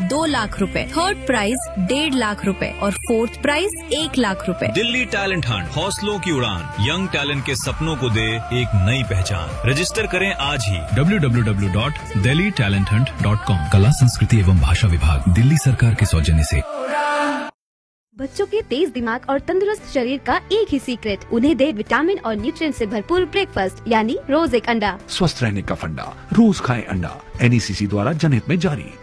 2 लाख रुपए, third prize 1.5 lakh रुपए और फोर्थ प्राइज 1 लाख रुपए। दिल्ली टैलेंट हंट, हौसलों की उड़ान, यंग टैलेंट के सपनों को दे एक नई पहचान। रजिस्टर करें आज ही www.delhitalenthunt.com। कला, संस्कृति एवं भाषा विभाग, दिल्ली सरकार के सौजन्य से। बच्चों के तेज दिमाग और तंदुरुस्त शरीर का एक ही सीक्रेट, उन्हें दे विटामिन और न्यूट्रिएंट से भरपूर ब्रेकफास्ट, यानी रोज एक अंडा। स्वस्थ रहने का फंडा, रोज खाएं अंडा। NECC द्वारा जनहित में जारी।